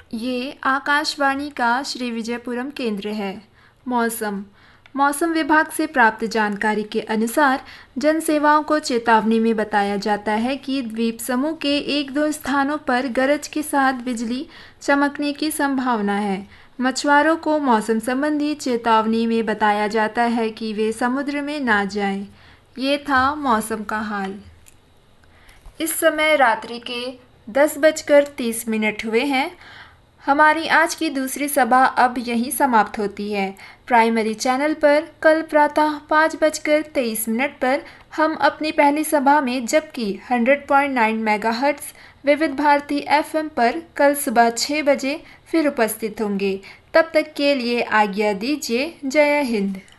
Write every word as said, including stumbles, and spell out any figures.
ये आकाशवाणी का श्रीविजयपुरम केंद्र है। मौसम मौसम विभाग से प्राप्त जानकारी के अनुसार जन सेवाओं को चेतावनी में बताया जाता है कि द्वीप समूह के एक दो स्थानों पर गरज के साथ बिजली चमकने की संभावना है। मछुआरों को मौसम संबंधी चेतावनी में बताया जाता है कि वे समुद्र में ना जाएं। ये था मौसम का हाल। इस समय रात्रि के दस बजकर तीस मिनट हुए हैं। हमारी आज की दूसरी सभा अब यहीं समाप्त होती है। प्राइमरी चैनल पर कल प्रातः पाँच बजकर तेईस मिनट पर हम अपनी पहली सभा में, जबकि हंड्रेड पॉइंट नाइन मेगाहर्ट्ज़ विविध भारती एफएम पर कल सुबह छः बजे फिर उपस्थित होंगे। तब तक के लिए आज्ञा दीजिए। जय हिंद।